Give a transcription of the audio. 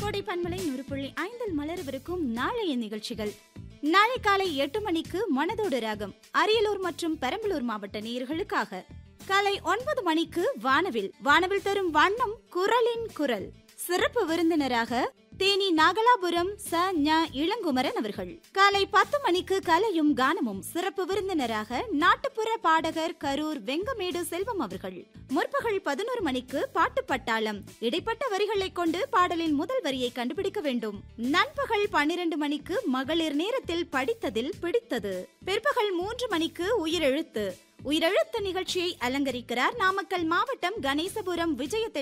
கோடை பன்மலை 100.5 மலரவிருக்கும் நாளைய நிகழ்ச்சிகள். நாளை காலை 8 மணிக்கு மனதோடு ராகம் அரியலூர் மற்றும் பெரம்பலூர் மாவட்ட நேயர்களுக்காக. காலை 9 மணிக்கு வானவில் தரும் வண்ணம் குரலின் குரல். சிறப்பு விருந்தினராக தேனி நாகலாபுரம் இளங்குமரன் அவர்கள். காலை 10 மணிக்கு கலையும் கானமும். சிறப்பு விருந்தினராக நாட்டுப்புற பாடகர் கரூர் வெங்கமேடு செல்வம் அவர்கள். முற்பகல் 11 மணிக்கு பாட்டு பட்டாளம். இடைப்பட்ட வரிகளை கொண்டு பாடலின் முதல் வரியை கண்டுபிடிக்க வேண்டும். நண்பகல் 12 மணிக்கு மகளிர் நேரத்தில் படித்ததில் பிடித்தது. பிற்பகல் 3 மணிக்கு உயிரெழுத்து நிகழ்ச்சியை அலங்கரிக்கிறார் நாமக்கல் மாவட்டம் கணேசபுரம் விஜய